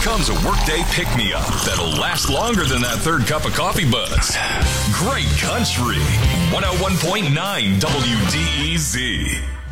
comes a workday pick-me-up that'll last longer than that third cup of coffee buzz. Great Country 101.9 WDEZ.